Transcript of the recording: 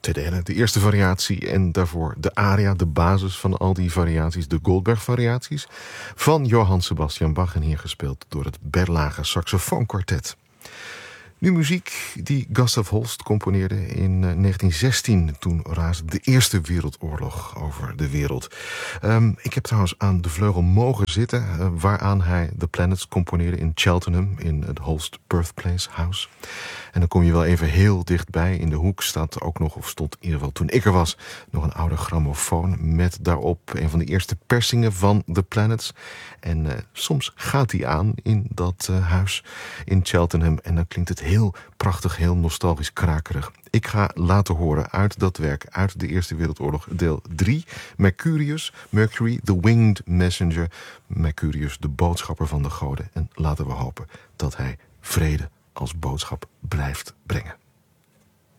tweede de eerste variatie en daarvoor de aria, de basis van al die variaties, de Goldberg-variaties van Johann Sebastian Bach en hier gespeeld door het Berlage Saxofoonkwartet. Nu muziek die Gustav Holst componeerde in 1916. Toen raasde de Eerste Wereldoorlog over de wereld. Ik heb trouwens aan de vleugel mogen zitten, waaraan hij The Planets componeerde in Cheltenham, in het Holst Birthplace House. En dan kom je wel even heel dichtbij. In de hoek staat ook nog, of stond in ieder geval toen ik er was, nog een oude grammofoon met daarop een van de eerste persingen van The Planets. En soms gaat die aan in dat huis in Cheltenham en dan klinkt het heel prachtig, heel nostalgisch krakerig. Ik ga laten horen uit dat werk, uit de Eerste Wereldoorlog, deel 3. Mercury, the Winged Messenger. Mercurius, de boodschapper van de goden. En laten we hopen dat hij vrede als boodschap blijft brengen.